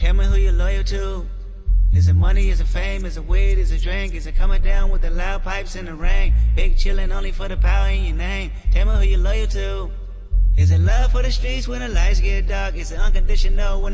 Tell me who you're loyal to. Is it money, is it fame, is it weed, is it drink? Is it coming down with the loud pipes in the rain? Big chillin' only for the power in your name. Tell me who you're loyal to. Is it love for the streets when the lights get dark? Is it unconditional when